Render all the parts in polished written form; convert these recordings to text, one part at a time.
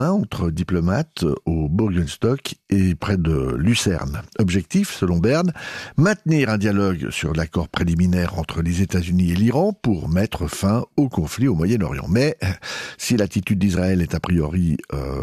entre diplomates au Burgenstock et près de Lucerne. Objectif, selon Berne, maintenir un dialogue sur l'accord préliminaire entre les États-Unis et l'Iran pour mettre fin au conflit au Moyen-Orient. Mais si l'attitude d'Israël est a priori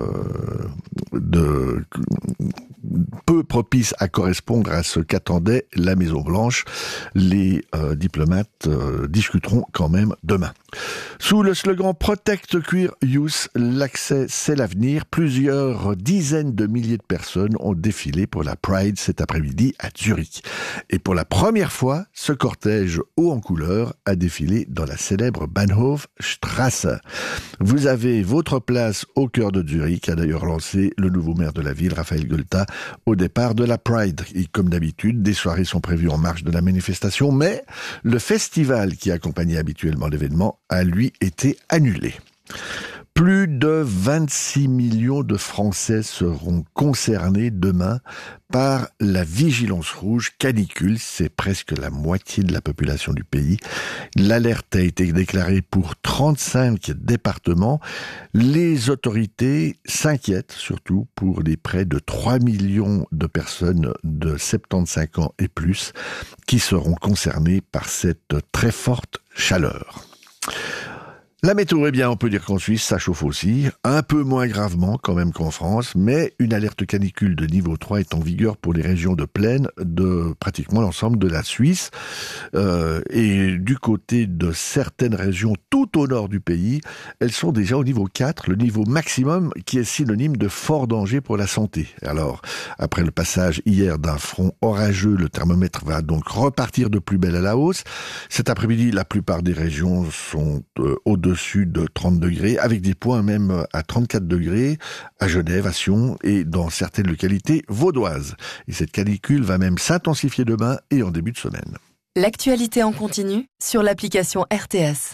peu propice à correspondre à ce qu'attendait la Maison-Blanche, les diplomates discuteront quand même demain. Sous le slogan Protect Queer Youth, l'accès c'est l'avenir, plusieurs dizaines de milliers de personnes ont défilé pour la Pride cet après-midi à Zurich. Et pour la première fois, ce cortège haut en couleur a défilé dans la célèbre Bahnhofstrasse. Vous avez votre place au cœur de Zurich, a d'ailleurs lancé le nouveau maire de la ville, Raphaël Golta, au départ de la Pride. Et comme d'habitude, des soirées sont prévues en marge de la manifestation, mais le festival qui accompagnait habituellement l'événement a lui été annulé. Plus de 26 millions de Français seront concernés demain par la vigilance rouge canicule. C'est presque la moitié de la population du pays. L'alerte a été déclarée pour 35 départements. Les autorités s'inquiètent surtout pour les près de 3 millions de personnes de 75 ans et plus qui seront concernées par cette très forte chaleur. La météo, eh bien, on peut dire qu'en Suisse, ça chauffe aussi, un peu moins gravement quand même qu'en France, mais une alerte canicule de niveau 3 est en vigueur pour les régions de plaine de pratiquement l'ensemble de la Suisse. Et du côté de certaines régions tout au nord du pays, elles sont déjà au niveau 4, le niveau maximum qui est synonyme de fort danger pour la santé. Alors, après le passage hier d'un front orageux, le thermomètre va donc repartir de plus belle à la hausse. Cet après-midi, la plupart des régions sont au-dessus de 30 degrés, avec des points même à 34 degrés, à Genève, à Sion et dans certaines localités vaudoises. Et cette canicule va même s'intensifier demain et en début de semaine. L'actualité en continu sur l'application RTS.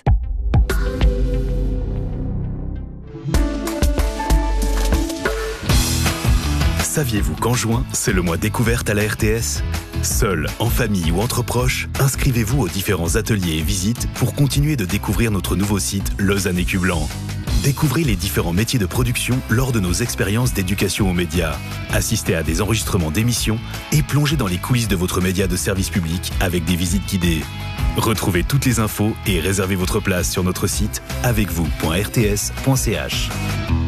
Saviez-vous qu'en juin, c'est le mois découverte à la RTS ? Seul, en famille ou entre proches, inscrivez-vous aux différents ateliers et visites pour continuer de découvrir notre nouveau site Lausanne Écu Blanc. Découvrez les différents métiers de production lors de nos expériences d'éducation aux médias. Assistez à des enregistrements d'émissions et plongez dans les coulisses de votre média de service public avec des visites guidées. Retrouvez toutes les infos et réservez votre place sur notre site avecvous.rts.ch.